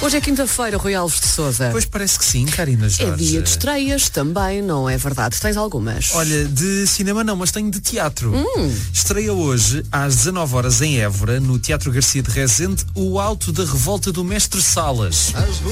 Hoje é quinta-feira, Rui Alves de Sousa. Pois parece que sim, Karina Jorge. É dia de estreias também, não é verdade? Tens algumas? Olha, de cinema não, mas tenho de teatro. Estreia hoje, às 19 horas em Évora, no Teatro Garcia de Rezende, O Alto da Revolta do Mestre Salas.